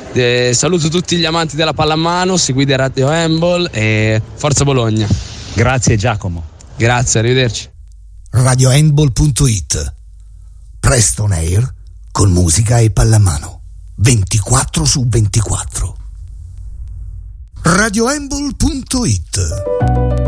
Saluto tutti gli amanti della pallamano, seguite Radio Handball e Forza Bologna. Grazie Giacomo. Grazie, arrivederci. RadioHandball.it, presto on air con musica e pallamano 24/24. RadioHandball.it